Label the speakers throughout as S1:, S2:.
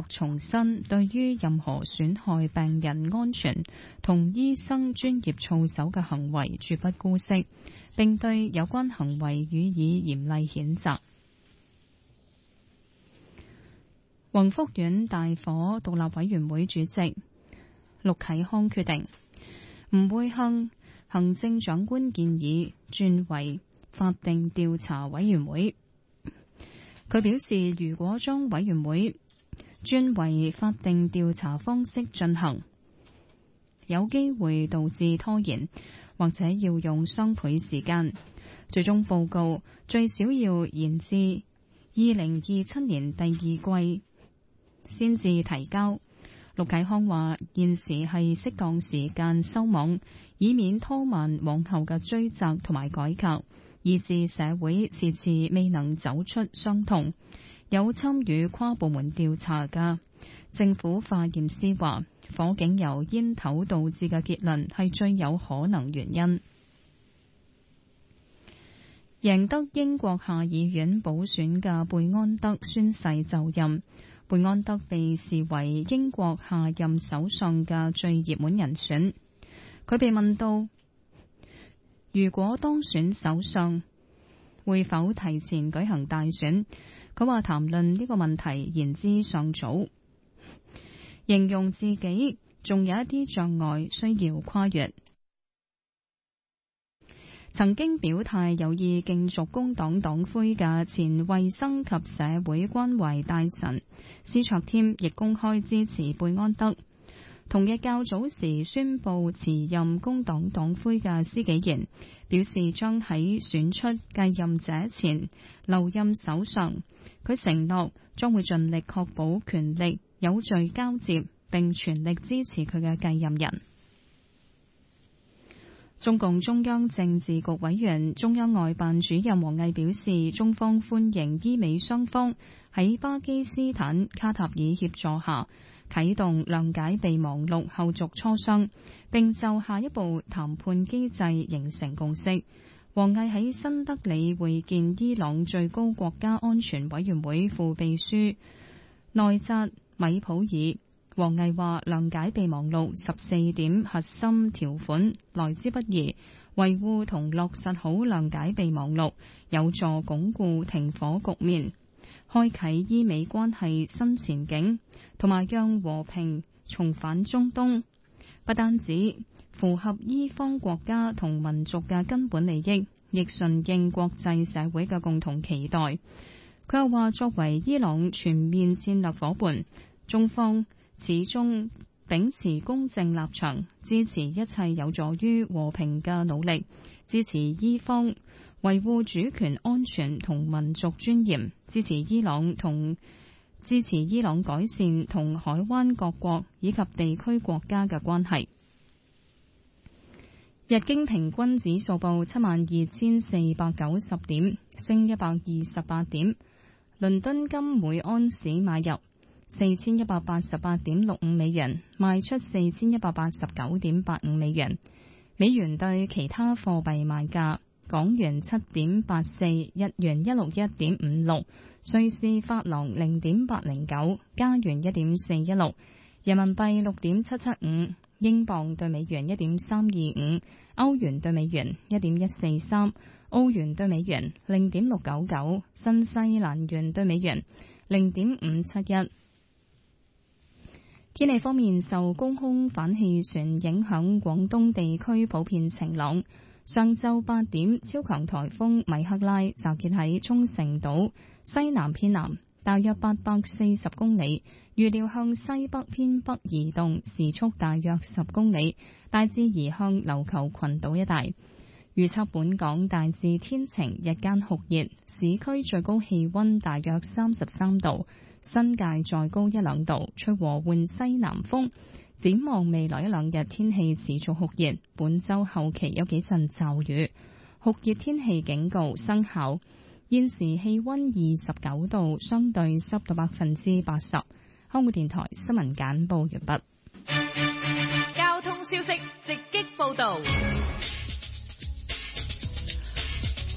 S1: 重申，對於任何損害病人安全同醫生專業操守嘅行為絕不姑息，並對有關行為予以嚴厲譴責。宏福苑大火獨立委員會主席陸啟康決定唔會向行政長官建議轉為法定調查委員會。佢表示，如果將委員會轉為法定調查方式進行，有機會導致拖延，或者要用雙倍時間。最終報告最少要延至2027年第二季先至提交。陸啟康話：現時係適當時間收網，以免拖慢往後嘅追責同埋改革，以致社會遲遲未能走出傷痛。有參與跨部門調查嘅政府化驗師話，火警由煙頭導致嘅結論係最有可能原因。贏得英國下議院補選嘅貝安德宣誓就任。貝安德被視為英國下任首相嘅最熱門人選。佢被問到如果當選首相會否提前舉行大選，佢話談論呢個問題言之尚早，形容自己仲有一啲障礙需要跨越。曾經表態有意競逐工黨黨魁嘅前衛生及社會關懷大臣施卓添亦公開支持貝安德。同日較早時宣布辭任工黨黨魁嘅施紀賢表示，將喺選出繼任者前留任首相。佢承諾將會盡力確保權力有序交接，並全力支持佢嘅繼任人。中共中央政治局委員、中央外辦主任王毅表示，中方歡迎伊美雙方喺巴基斯坦卡塔爾協助下啟動諒解備忘錄後續磋商，並就下一步談判機制形成共識。王毅喺新德里會見伊朗最高國家安全委員會副秘書內扎米普爾。王毅話：諒解備忘錄14點核心條款來之不易，維護同落實好諒解備忘錄，有助鞏固停火局面，開啟伊美關係新前景，同埋讓和平重返中東。不單止符合伊方國家同民族嘅根本利益，亦順應國際社會嘅共同期待。佢又話：作為伊朗全面戰略夥伴，中方始終秉持公正立場，支持一切有助於和平嘅努力，支持伊方維護主權安全同民族尊嚴，支持伊朗改善同海灣各國以及地區國家嘅關係。日經平均指數報72,490點，升128點。倫敦金每安士買入4188.65美元，賣出4189.85美元。美元對其他貨幣賣價：港元7.84，日元161.56，瑞士法郎0.809，加元1.416，人民幣6.775，英鎊對美元1.325，歐元對美元1.143，澳元對美元0.699，新西蘭元對美元0.571。天氣方面，受高空反氣旋影響，廣東地區普遍晴朗。上晝8點，超強颱風米克拉集結喺沖繩島西南偏南，大約840公里，預料向西北偏北移動，時速大約10公里，大致移向琉球群島一帶。預測本港大致天晴，日間酷熱，市區最高氣溫大約33度，新界再高1-2度，吹和緩西南風。展望未來1-2日天氣持續酷熱，本週後期有幾陣驟雨，酷熱天氣警告生效。現時氣溫29度，相對濕度80%。香港電台新聞簡報完畢。
S2: 交通消息直擊報道。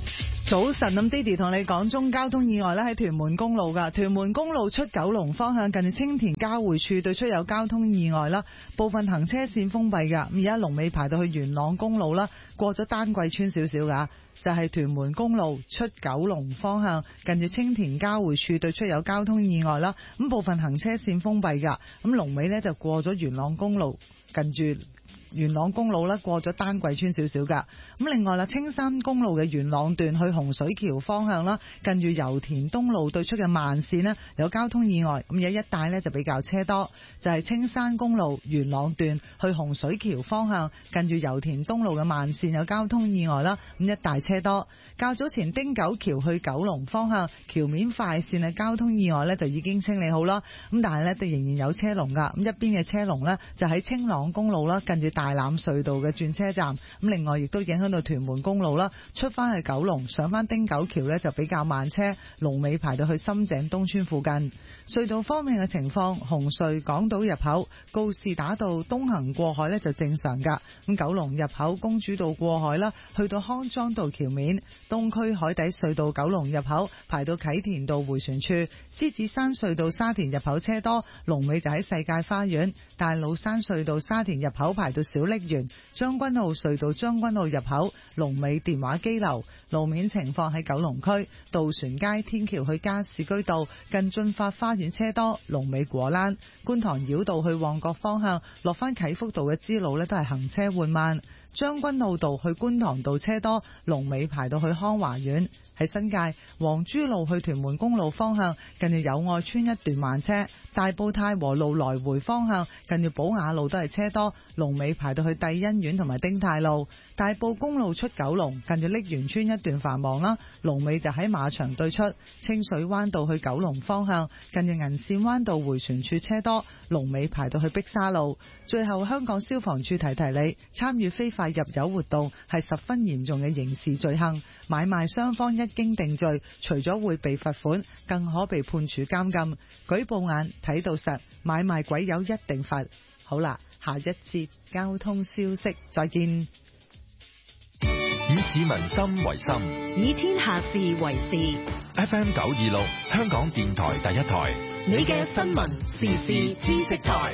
S3: 早晨，咁 Didi 同你講中交通意外咧喺屯門公路噶，屯門公路出九龍方向近住青田交匯處對出有交通意外啦，部分行車線封閉噶，而家龍尾排到去元朗公路啦，過咗丹桂村少少噶。就係屯門公路出九龍方向近住青田交匯處對出有交通意外啦，咁部分行車線封閉噶，咁龍尾呢就過咗元朗公路近住元朗公路咧過咗丹桂村少少噶，咁另外啦，青山公路嘅元朗段去洪水橋方向啦，近住油田東路對出嘅慢線呢有交通意外，咁而家一帶呢就比較車多，就係青山公路元朗段去洪水橋方向近住油田東路嘅慢線有交通意外啦，咁一帶車多。較早前汀九橋去九龍方向橋面快線嘅交通意外呢就已經清理好啦，咁但係呢仍然有車龍噶，咁一邊嘅車龍呢就喺青朗公路啦，近住大欖隧道嘅轉車站，咁另外亦都影響到屯門公路啦，出翻去九龍上翻汀九橋呢就比較慢車，龍尾排到去深井東村附近。隧道方面嘅情況，紅隧港島入口告士打道東行過海呢就正常噶，咁九龍入口公主道過海啦，去到康莊道橋面，東區海底隧道九龍入口排到啟田道迴旋處，獅子山隧道沙田入口車多，龍尾就喺世界花園，大老山隧道沙田入口排到小瀝源，將軍澳隧道將軍澳入口龍尾電話機樓。路面情況喺九龍區渡船街天橋去加士居道近駿發花園車多，龍尾果欄。觀塘繞道去旺角方向落翻啟福道嘅支路呢都係行車緩慢。將軍澳道去觀塘道車多，龍尾排到去康華苑。喺新界黃珠路去屯門公路方向近住友愛村一段慢車，大埔太和路來回方向近住寶雅路都係車多，龍尾排到去帝欣苑同埋丁太路。大埔公路出九龍近住瀝源村一段繁忙啦，龍尾就喺馬場對出。清水灣道去九龍方向近住銀線灣道迴旋處車多，龍尾排到去碧沙路。最後香港消防處提你，參與非法入油活動係十分嚴重嘅刑事罪行，買賣雙方一經定罪，除咗會被罰款，更可被判處監禁。舉報眼睇到實，買賣鬼友一定罰。好啦，下一節交通消息再見。
S4: 以市民心為心，
S2: 以天下事為事。
S4: FM 926香港電台第一台，
S2: 你嘅新聞時事知識台。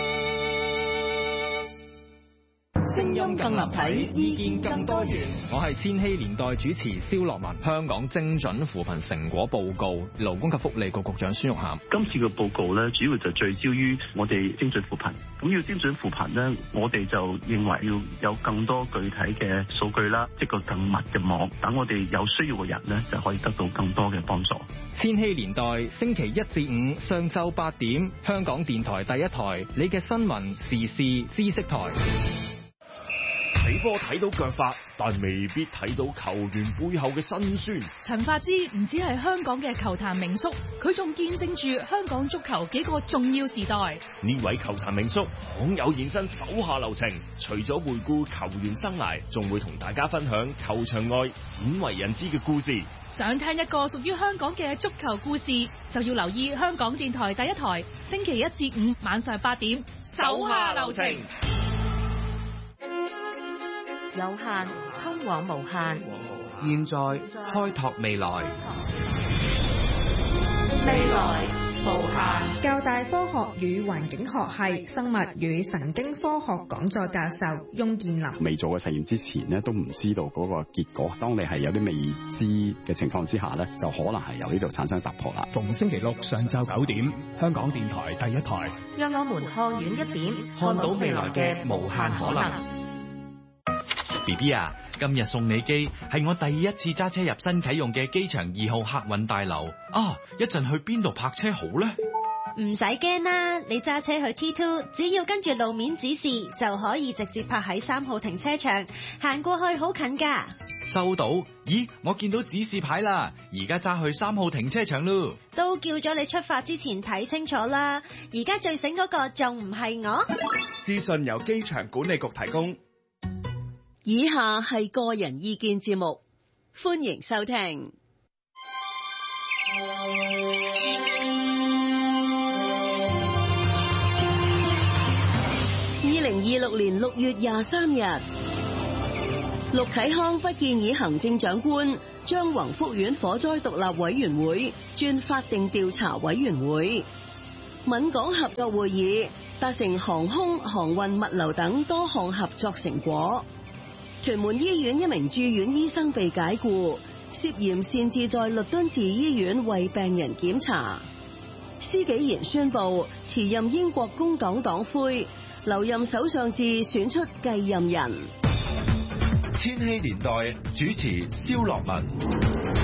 S2: 聲音更立體，意見更多元。
S5: 我係千禧年代主持蕭樂文。香港精準扶貧成果報告，勞工及福利局局長孫玉菡。
S6: 今次嘅報告咧，主要就聚焦於我哋精準扶貧。咁要精準扶貧咧，我哋就認為要有更多具體嘅數據啦，即個更密嘅網，等我哋有需要嘅人咧，就可以得到更多嘅幫助。
S5: 千禧年代星期一至五上晝8點，香港電台第一台，你嘅新聞時事知識台。
S7: 睇波睇到腳法，但未必睇到球員背後嘅辛酸。
S8: 陳發之唔止係香港嘅球壇名宿，佢仲見證住香港足球幾個重要時代。
S7: 呢位球壇名宿罕有現身手下留情，除咗回顧球員生涯，仲會同大家分享球場外鮮為人知嘅故事。
S8: 想聽一個屬於香港嘅足球故事，就要留意香港電台第一台，星期一至五晚上8點，手下留情。
S2: 有限通往無限，
S9: 現在開拓未來，
S2: 未來無限。
S10: 教大科學與環境學系生物與神經科學講座教授翁建林。
S11: 未做嘅實驗之前呢，都唔知道嗰個結果。當你係有啲未知嘅情況之下呢，就可能係由呢度產生突破啦。
S12: 逢星期六上晝9點，香港電台第一台，
S2: 讓我們看遠一點，
S9: 看到未來嘅無限可能。BB 啊，今日送你機係我第一次揸車入新啟用嘅機場2號客運大樓啊！一陣去邊度泊車好呢？
S13: 唔使驚啦，你揸車去 T2，只要跟住路面指示就可以直接泊喺3號停車場，行過去好近噶。
S9: 收到？咦，我見到指示牌啦，而家揸去3號停車場咯。
S13: 都叫咗你出發之前睇清楚啦，而家最醒嗰個仲唔係我？
S14: 資訊由機場管理局提供。
S15: 以下係個人意見節目，歡迎收聽。2026年6月23日，陸啟康不建議行政長官將宏福苑火災獨立委員會轉法定調查委員會。閩港合作會議達成航空、航運、物流等多項合作成果。屯門醫院一名住院醫生被解僱，涉嫌擅自在律敦治醫院為病人檢查。施紀賢宣布辭任英國工黨黨魁，留任首相至選出繼任人。
S4: 千禧年代主持蕭樂文。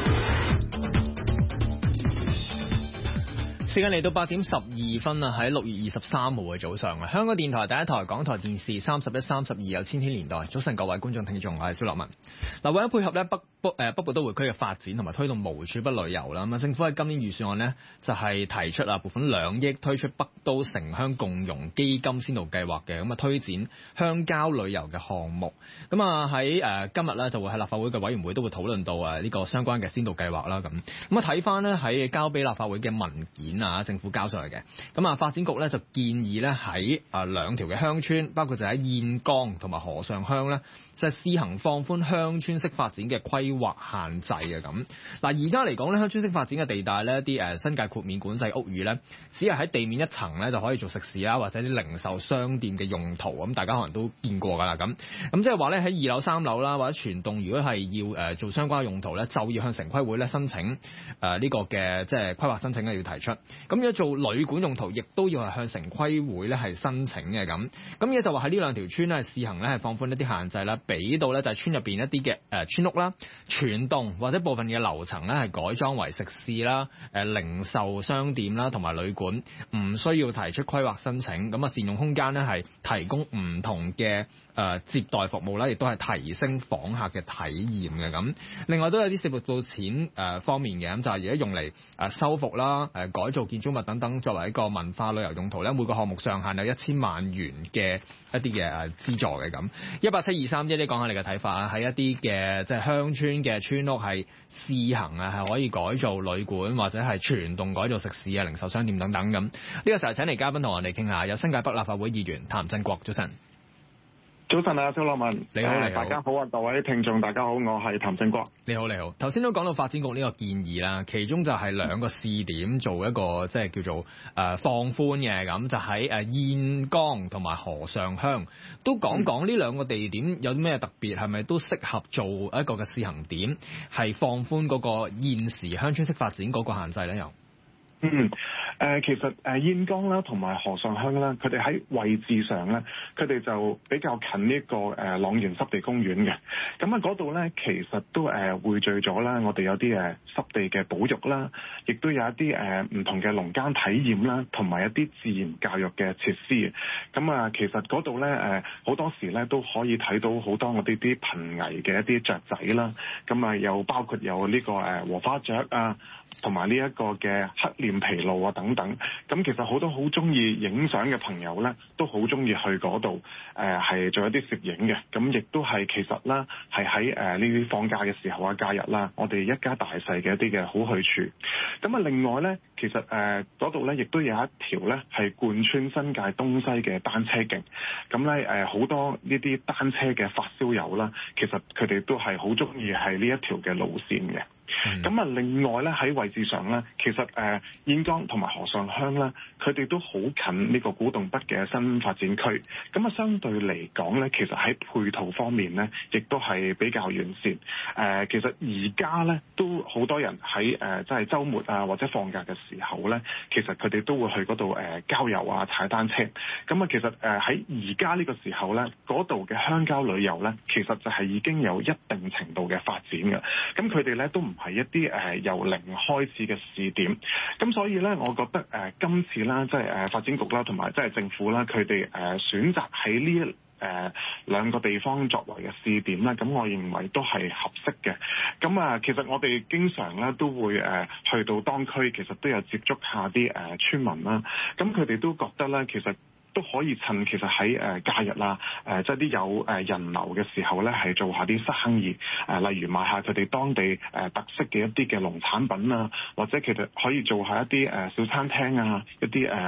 S16: 時間嚟到8點12分啊！喺6月23號嘅早上啊，香港電台第一台、港台電視31、32有千禧年代。早晨各位觀眾聽眾，我係蕭樂文。嗱，為咗配合咧北部都會區嘅發展同埋推動無處不旅遊啦，咁啊政府喺今年預算案呢，就係提出啊撥款2億推出北都城鄉共融基金先導計劃嘅，咁啊推展鄉郊旅遊嘅項目。咁啊喺今日咧就會喺立法會嘅委員會都會討論到呢個相關嘅先導計劃啦。咁啊睇翻呢，喺交俾立法會嘅文件政府交上嚟嘅，咁啊發展局咧就建議咧喺兩條嘅鄉村，包括就喺燕崗同埋河上鄉咧，即係試行放寬鄉村式發展嘅規劃限制嘅咁。嗱，而家嚟講咧，鄉村式發展嘅地帶咧，啲新界豁免管制屋宇咧，只係喺地面一層咧就可以做食肆啦，或者啲零售商店嘅用途。咁大家可能都見過㗎啦。咁即係話咧喺2樓、3樓啦，或者全棟，如果係要做相關嘅用途咧，就要向城規會咧申請呢個嘅即係規劃申請咧要提出。咁如果做旅館用途，亦都要係向城規會咧係申請嘅咁。咁嘢就話喺呢兩條村咧試行咧係放寬一啲限制啦，俾到咧就係村入邊一啲嘅村屋啦、全棟或者部分嘅樓層咧係改裝為食肆啦、零售商店啦同埋旅館，唔需要提出規劃申請。咁啊善用空間咧係提供唔同嘅接待服務啦，亦都係提升訪客嘅體驗嘅咁。另外都有啲涉及到錢方面嘅，咁就係而家用嚟修復啦、改造建築物等等，作為一個文化旅遊用途咧，每個項目上限有1000萬元嘅一啲嘅資助嘅咁。18723，你講下你嘅睇法啊？喺一啲嘅即係鄉村嘅村屋係試行啊，係可以改造旅館或者係全棟改造食肆啊、零售商店等等咁。呢個時候請嚟嘉賓同我哋傾下，有新界北立法會議員譚振國，早晨。
S17: 早晨啊，蕭樂文，
S16: 你好，
S17: 大家好啊，各位聽眾大家好，我係譚振國。
S16: 你好。頭先都講到發展局呢個建議啦，其中就係2個試點做一個即係叫做放寬嘅咁，就喺燕崗同埋河上鄉，都講講呢2個地點有啲咩特別，係咪都適合做一個嘅試行點，係放寬嗰個現時鄉村式發展嗰個限制咧又？
S17: 其實燕崗啦同埋河上鄉啦，佢哋喺位置上咧，佢哋就比較近呢個塱原濕地公園嘅。咁啊嗰度咧，其實都匯聚咗啦，我哋有啲濕地嘅保育啦，亦都有一啲唔同嘅農耕體驗啦，同埋一啲自然教育嘅設施。咁啊，其實嗰度咧好多時咧都可以睇到好多我哋啲瀕危嘅一啲雀仔啦。咁啊，又包括有呢個禾花雀啊，同埋呢一個嘅黑臉琵鷺啊等等。咁其實好多好中意影相嘅朋友咧，都好中意去嗰度係做一啲攝影嘅。咁亦都係其實啦，係喺呢啲放假嘅時候啊、假日啦，我哋一家大細嘅一啲嘅好去處。咁啊，另外咧，其實嗰度咧亦都有一條咧係貫穿新界東西嘅單車徑。咁咧好多呢啲單車嘅發燒友啦，其實佢哋都係好中意係呢一條嘅路線嘅。咁啊，另外咧喺位置上咧，其實燕崗同埋河上鄉咧，佢哋都好近呢個古洞北嘅新發展區。咁啊，相對嚟講咧，其實喺配套方面咧，亦都係比較完善。其實而家咧都好多人喺即係週末啊或者放假嘅時候咧，其實佢哋都會去嗰度郊遊啊、踩單車。咁啊，其實喺而家呢個時候咧，嗰度嘅鄉郊旅遊咧，其實就係已經有一定程度嘅發展嘅。咁佢哋咧都唔係一啲由零開始嘅試點，咁所以咧，我覺得今次啦，即係發展局啦，同埋即係政府啦，佢哋選擇喺呢2個地方作為嘅試點咧，咁我認為都係合適嘅。咁啊，其實我哋經常咧都會去到當區，其實都有接觸下啲村民啦，咁佢哋都覺得咧，其實都可以趁其實喺假日啦，即係啲有人流嘅時候咧，係做下啲生意，例如賣下佢哋當地特色嘅一啲嘅農產品啊，或者其實可以做下一啲小餐廳啊，一啲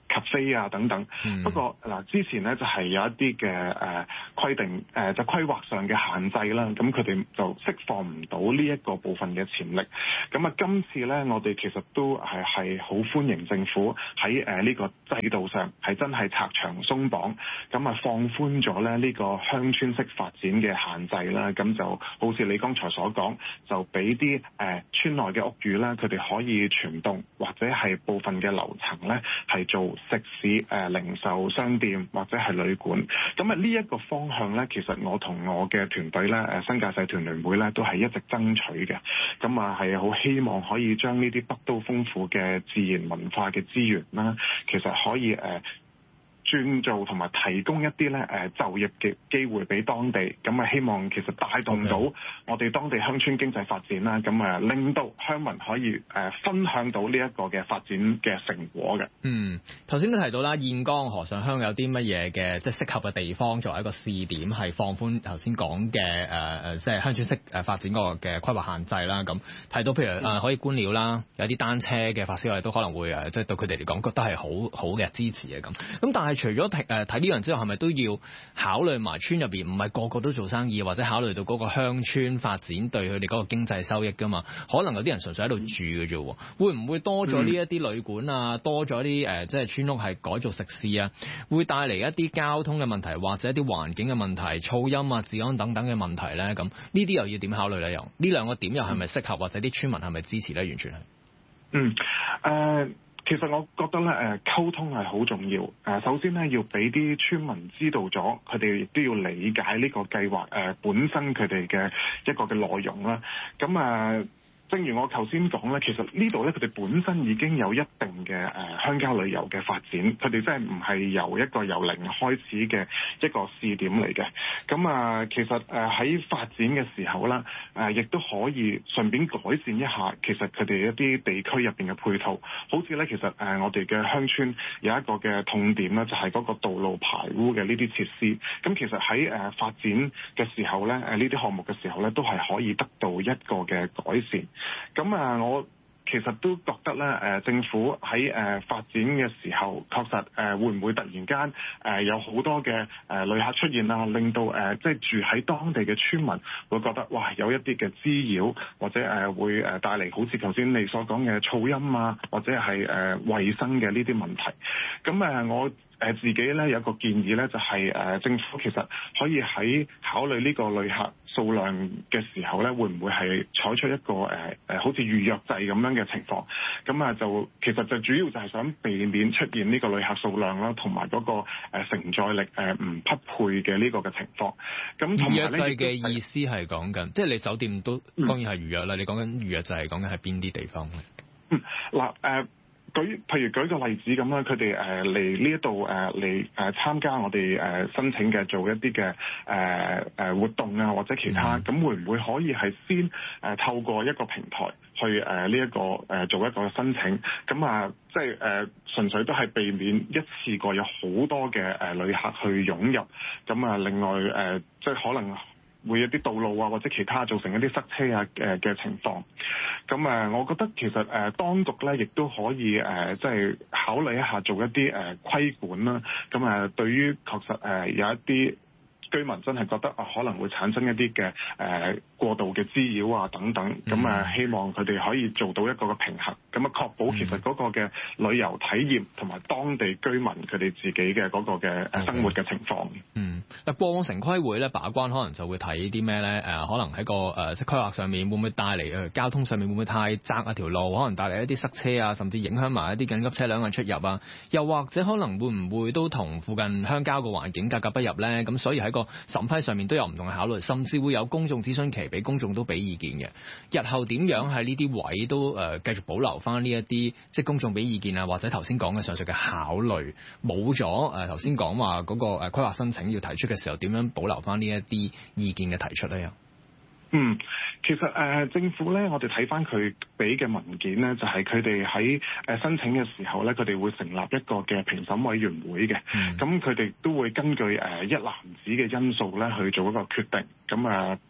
S17: cafe 啊等等。不過嗱，之前咧就係有一啲嘅規定，就規劃上嘅限制啦，咁佢哋就釋放唔到呢一個部分嘅潛力。咁啊，今次咧我哋其實都係好歡迎政府喺呢個制度上係真係拆牆鬆綁，咁啊放寬咗咧呢個鄉村式發展嘅限制啦。咁就好似你剛才所講，就俾啲村內嘅屋宇啦，佢哋可以全棟或者係部分嘅樓層咧係做食肆、零售商店或者係旅館。咁啊呢一個方向咧，其實我同我嘅團隊咧，新界社團聯會咧都係一直爭取嘅。咁啊係好希望可以將呢啲北都豐富嘅自然文化嘅資源啦，其實可以轉做同埋提供一啲咧就業嘅機會俾當地，咁啊希望其實帶動到我哋當地鄉村經濟發展啦，咁啊令到鄉民可以分享到呢一個嘅發展嘅成果嘅。
S16: 頭先都提到啦，燕崗河上鄉有啲乜嘢嘅即係適合嘅地方作為一個試點，係放寬頭先講嘅即係鄉村式發展嗰個嘅規劃限制啦。咁提到譬如可以觀鳥啦，有啲單車嘅發燒，我哋都可能會即係對佢哋嚟講覺得係好嘅支持嘅咁。咁但係除咗睇呢樣之後，係咪都要考慮埋村入邊唔係個個都做生意，或者考慮到嗰個鄉村發展對佢哋嗰個經濟收益㗎嘛？可能有啲人純粹喺度住嘅啫，會唔會多咗呢一啲旅館啊，多咗啲即係村屋係改造食肆啊，會帶嚟一啲交通嘅問題，或者一啲環境嘅問題、噪音啊、治安等等嘅問題咧？咁呢啲又要點考慮咧？又呢兩個點又係咪適合，或者啲村民係咪支持咧？完全係。
S17: 其實我覺得咧，溝通係好重要。首先咧，要俾啲村民知道咗，佢哋亦都要理解呢個計劃本身佢哋嘅一個嘅內容啦。咁正如我頭先講咧，其實呢度咧佢哋本身已經有一定嘅鄉郊旅遊嘅發展，佢哋真係唔係由零開始嘅一個試點嚟嘅。咁其實喺發展嘅時候啦，亦都可以順便改善一下其實佢哋一啲地區入邊嘅配套。好似咧，其實我哋嘅鄉村有一個嘅痛點咧，就係嗰個道路排污嘅呢啲設施。咁其實喺發展嘅時候咧，呢啲項目嘅時候咧，都係可以得到一個嘅改善。咁我其實都覺得咧，政府喺發展嘅時候，確實會唔會突然間有好多嘅旅客出現啊，令到即係住喺當地嘅村民會覺得哇有一啲嘅滋擾，或者會帶嚟好似頭先你所講嘅噪音啊，或者係衛生嘅呢啲問題。咁我自己咧有個建議咧，就係政府其實可以喺考慮呢個旅客數量嘅時候咧，會唔會係採取一個好似預約制咁樣嘅情況？咁就其實就主要就係想避免出現呢個旅客數量啦，同埋嗰個承載力唔匹配嘅呢個嘅情況。咁
S16: 預約制嘅意思係講緊，即係你酒店都當然係預約啦。你講緊預約制係講緊係邊啲地方咧？
S17: 譬如舉個例子咁啦，佢哋嚟呢一度嚟參加我哋申請嘅做一啲嘅活動啊，或者其他，咁會唔會可以係先透過一個平台去呢一個做一個申請？咁即係純粹都係避免一次過有好多嘅旅客去湧入。咁另外即係可能會有啲道路啊，或者其他造成一啲塞車啊嘅情況。咁我覺得其實當局咧亦都可以即係考慮一下做一啲規管啦。咁對於確實有一啲居民真係覺得可能會產生一啲嘅過度嘅滋擾啊等等。咁希望佢哋可以做到一個嘅平衡，咁確保其實嗰個嘅旅遊體驗同埋當地居民佢哋自己嘅嗰個嘅生活嘅情況。
S16: 嗱，過往城規會咧把關可能就會睇啲咩咧？可能喺個即係規劃上面會唔會帶嚟交通上面會唔會太窄啊條路？可能帶嚟一啲塞車啊，甚至影響埋一啲緊急車輛嘅出入啊。又或者可能會唔會都同附近鄉郊嘅環境格格不入咧？咁所以喺個審批上面都有唔同嘅考慮，甚至會有公眾諮詢期俾公眾都俾意見嘅。日後點樣喺呢啲位都繼續保留翻呢一啲即係公眾俾意見啊，或者頭先講嘅上述嘅考慮，冇咗頭先講話嗰個規劃申請要提出嘅時候，點樣保留翻呢一啲意見嘅提出咧？
S17: 其實政府咧，我哋睇翻佢俾嘅文件咧，就係佢哋喺申請嘅時候咧，佢哋會成立一個嘅評審委員會嘅。咁佢哋都會根據一籃子嘅因素咧去做一個決定。咁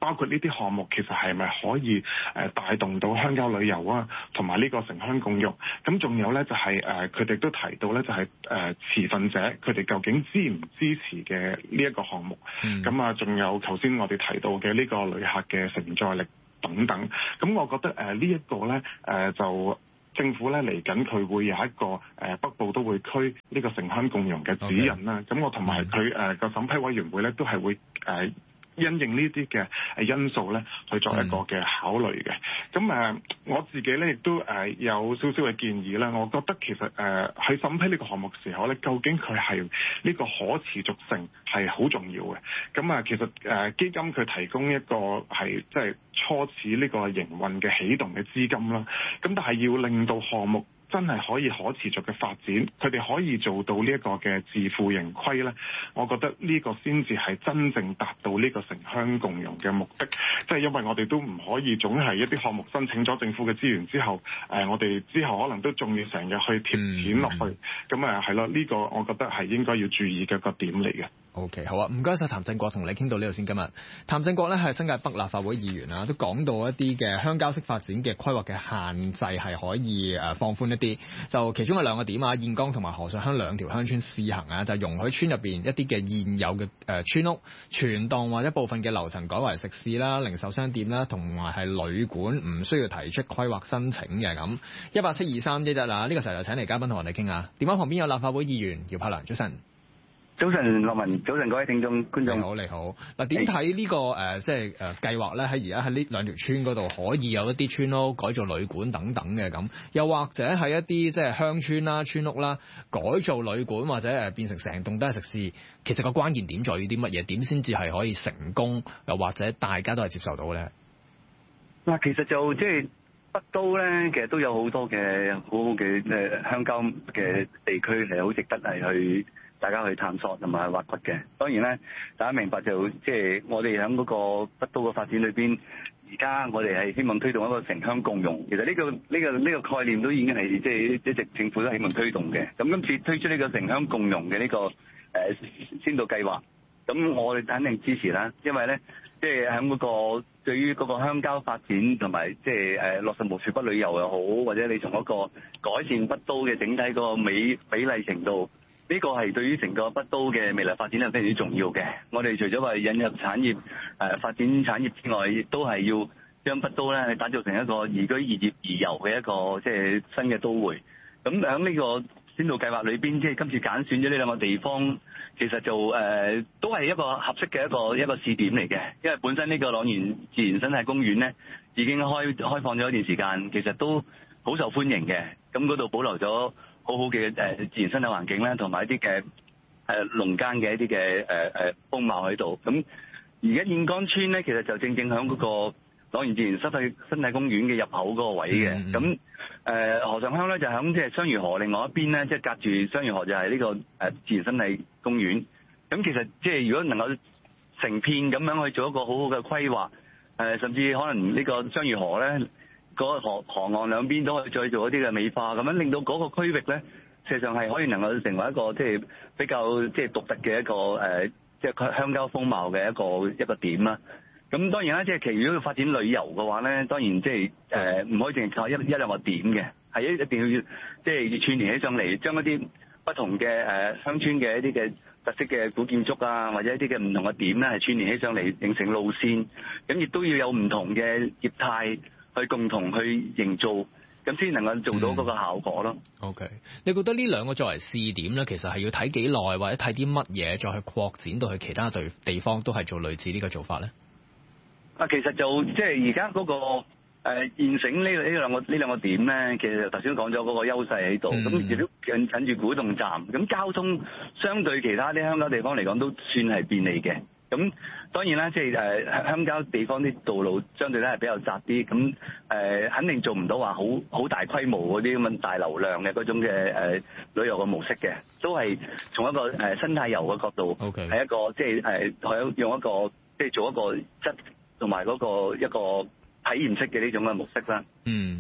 S17: 包括呢啲項目其實係咪可以帶動到鄉郊旅遊啊，同埋呢個城鄉共融。咁仲有咧就係佢哋都提到咧就係持份者佢哋究竟支唔支持嘅呢一個項目。咁啊仲有頭先我哋提到嘅呢個旅客嘅承載力等等。咁我覺得呢一個咧就政府咧嚟緊佢會有一個北部都會區呢個城鄉共融嘅指引啦。咁我同埋佢個審批委員會咧都係會因應呢啲嘅因素咧，去作一個嘅考慮嘅。咁我自己咧亦都有少少嘅建議啦。我覺得其實喺審批呢個項目時候咧，究竟佢係呢個可持續性係好重要嘅。咁其實基金佢提供一個係即係初始呢個營運嘅起動嘅資金啦。咁但係要令到項目真係可以可持續嘅發展，佢哋可以做到呢一個嘅自負盈虧咧，我覺得呢個先至係真正達到呢個城鄉共融嘅目的。即係因為我哋都唔可以總係一啲項目申請咗政府嘅資源之後，我哋之後可能都仲要成日去貼錢落去。咁係咯，呢個我覺得係應該要注意嘅一個點嚟嘅。
S16: OK， 好啊，唔該晒譚振國，同你傾到呢度先。今日譚振國咧係新界北立法會議員啊，都講到一啲嘅鄉郊式發展嘅規劃嘅限制係可以放寬一啲，就其中有兩個點啊，燕崗同埋河上鄉兩條鄉村試行啊，就容許村入邊一啲嘅現有嘅村屋全棟或者部分嘅樓層改為食肆啦、零售商店啦，同埋係旅館，唔需要提出規劃申請嘅咁。1872311啦，呢個時候就請嚟嘉賓同我哋傾下。電話旁邊有立法會議員姚柏良，早晨。
S18: 早晨，樂文，早晨各位聽眾觀眾。
S16: 你好。嗱，點睇呢個即係計劃咧？喺而家喺呢兩條村嗰度可以有一啲村屋改做旅館等等嘅咁，又或者係一啲即係鄉村啦、村屋啦，改做旅館或者變成成棟都係食肆。其實個關鍵點在於啲乜嘢？點先至係可以成功？又或者大家都係接受到咧？
S18: 嗱，其實就即係北都咧，其實都有好多嘅好好嘅鄉郊嘅地區係好值得係去大家去探索同埋挖掘嘅。當然咧，大家明白就即係我哋喺嗰個北都嘅發展裏邊，而家我哋係希望推動一個城鄉共融。其實呢個概念都已經係即係一直政府都希望推動嘅。咁今次推出呢個城鄉共融嘅呢個先導計劃，咁我哋肯定支持啦。因為咧，即係喺嗰個對於嗰個鄉郊發展同埋即係落實無處不旅遊又好，或者你從嗰個改善北都嘅整體嗰個比例程度。呢個係對於成個北都嘅未來發展係非常之重要嘅。我哋除咗話引入產業、發展產業之外，亦都係要將北都咧打造成一個宜居、宜業、宜遊嘅一個即係新嘅都會。咁喺呢個先導計劃裏邊，即係今次揀選咗呢兩個地方，其實就都係一個合適嘅一個試點嚟嘅。因為本身呢個塱原自然生態公園咧已經開放咗一段時間，其實都好受歡迎嘅。咁嗰度保留咗好好嘅自然生態環境啦，同埋一啲嘅農耕嘅一啲嘅風貌喺度。咁而家燕崗村咧，其實就正正喺嗰個塱原自然生態公園嘅入口嗰個位嘅。咁河上鄉咧就喺即係雙魚河另外一邊咧，即係隔住雙魚河就係呢個自然生態公園。咁其實即係如果能夠成片咁樣去做一個好好嘅規劃，甚至可能呢個雙魚河咧，嗰個河岸兩邊都可以再做一啲嘅美化，咁樣令到嗰個區域咧，事實上係可以能夠成為一個即係比較即係獨特嘅一個即係鄉郊風貌嘅一個點啦。咁當然啦，即係其實如果要發展旅遊嘅話咧，當然即係唔可以淨係靠一兩個點嘅，係一定要即係要串連起上嚟，將一啲不同嘅鄉村嘅一啲嘅特色嘅古建築啊，或者一啲嘅唔同嘅點咧，係串連起上嚟形成路線，咁亦都要有唔同嘅業態去共同去營造，咁先能夠做到嗰個效果咯。
S16: OK， 你覺得呢兩個作為試點咧，其實係要睇幾耐，或者睇啲乜嘢，再去擴展到去其他地方，都係做類似呢個做法咧？
S18: 其實就即係而家嗰個現成呢兩個點咧，其實頭先講咗嗰個優勢喺度，咁亦都近住古洞站，咁交通相對其他啲鄉郊地方嚟講都算係便利嘅。咁當然啦，即係鄉郊地方啲道路相對咧係比較窄啲，咁肯定做唔到話好大規模嗰啲咁樣大流量嘅嗰種嘅旅遊嘅模式嘅，都係從一個生態遊嘅角度，係一個即係用一個即係做一個質同埋嗰個一個體驗式嘅呢種嘅模式啦。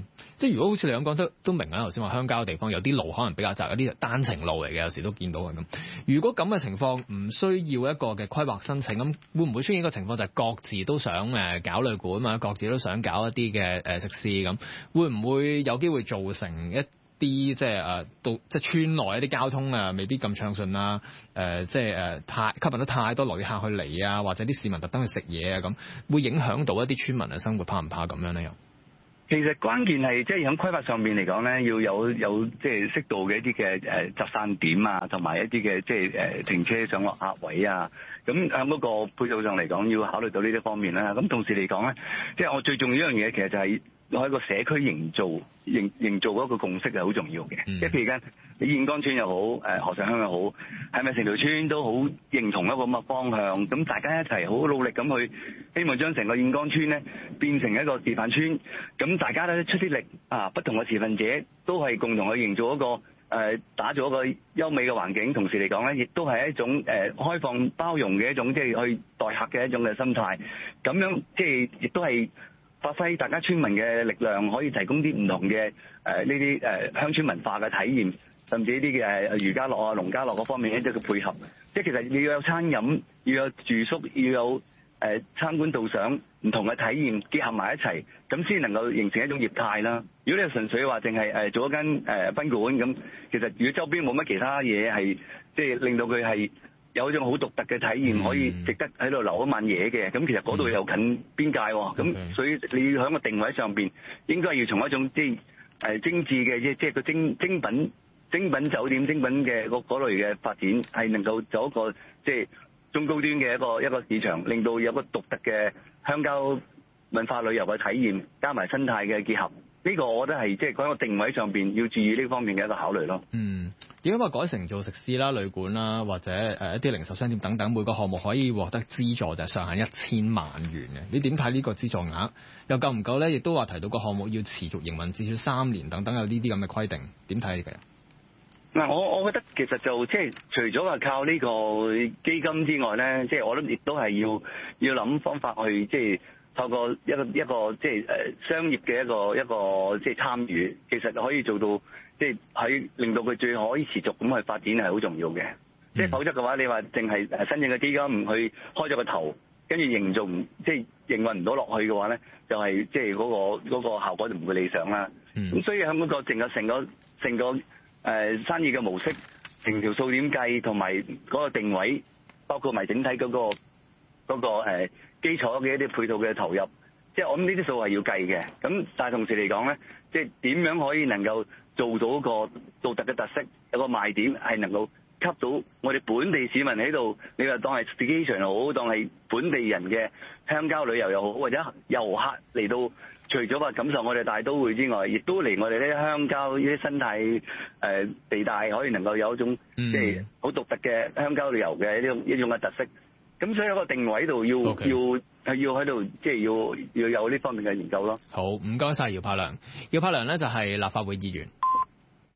S16: 即係如果好似你咁講都明啦，頭先話鄉郊地方有啲路可能比較窄，有啲單程路嚟嘅，有時都見到嘅咁。如果咁嘅情況唔需要一個嘅規劃申請，咁會唔會出現一個情況就係各自都想搞旅館啊，各自都想搞一啲嘅食肆咁，會唔會有機會造成一啲即係村內一啲交通未必咁暢順啦，太吸引得太多旅客去嚟啊，或者啲市民特登去食嘢啊咁，會影響到一啲村民嘅生活，怕唔怕咁樣咧？又
S18: 其實關鍵係即係喺規劃上面嚟講咧，要有即係適度嘅一啲嘅集散點啊，同埋一啲嘅即係停車上落客位啊。咁喺嗰個配套上嚟講，要考慮到呢啲方面啦。咁同時嚟講咧，即係我最重要一樣嘢，其實就係喺個社區營造嗰個共識係好重要嘅。即係譬如間你燕崗村又好，河上鄉又好，係咪成條村都好認同一個咁嘅方向？咁大家一齊好努力咁去，希望將成個燕崗村咧變成一個示範村。咁大家咧出啲力啊，不同嘅持份者都係共同去營造一個打造一個優美嘅環境。同時嚟講咧，亦都係一種開放包容嘅一種即係去待客嘅一種嘅心態。咁樣即係亦都係發揮大家村民嘅力量，可以提供啲唔同嘅呢啲鄉村文化嘅體驗，甚至呢啲嘅漁家樂啊、農家樂嗰方面一啲嘅配合。即係其實你要有餐飲，要有住宿，要有參觀導賞，唔同嘅體驗結合埋一齊，咁先能夠形成一種業態啦。如果你純粹話淨係做一間賓館咁，其實如果周邊冇乜其他嘢係即係令到佢係有一種好獨特嘅體驗，可以值得喺度留一晚夜嘅，咁其實嗰度又近邊界喎，咁所以你要喺個定位上邊，應該要從一種即係精緻嘅即係個精品酒店、精品嘅嗰類嘅發展，係能夠做一個即係中高端嘅一個市場，令到有個獨特嘅鄉郊文化旅遊嘅體驗，加埋生態嘅結合。呢個我覺得係即係喺個定位上邊要注意呢方面嘅一個考慮咯。
S16: 如果話改成做食肆啦、旅館啦，或者一啲零售商店等等，每個項目可以獲得資助就係上限1000萬元嘅。你點睇呢個資助額？又夠唔夠咧？亦都話提到個項目要持續營運至少3年等等，有呢啲咁嘅規定，點睇嘅？
S18: 嗱，我覺得其實就即係除咗話靠呢個基金之外咧，即係我諗亦都係要諗方法去即係透過一個即係商業嘅一個即係參與，其實可以做到即係喺令到佢最可以持續咁去發展係好重要嘅。即係否則嘅話，你話淨係申請嘅基金唔去開咗個頭，跟住營造即係營運唔到落去嘅話咧，就係即係嗰個效果就唔會理想啦。咁所以喺嗰個成個生意嘅模式、成條數點計同埋嗰個定位，包括埋整體嗰個基礎嘅一啲配套嘅投入，即係我諗呢啲數係要計嘅。咁但係同時嚟講咧，即係點樣可以能夠做到一個獨特嘅特色，有個賣點係能夠吸到我哋本地市民喺度，你話當係 staycation 又好，當係本地人嘅鄉郊旅遊又好，或者遊客嚟到，除咗話感受我哋大都會之外，亦都嚟我哋呢啲鄉郊呢啲生態地帶，可以能夠有一種即係好獨特嘅鄉郊旅遊嘅一種嘅特色。咁所以喺個定位度要喺度即係要有呢方面嘅研究咯。
S16: 好，唔該晒姚柏良。姚柏良咧就係立法會議員。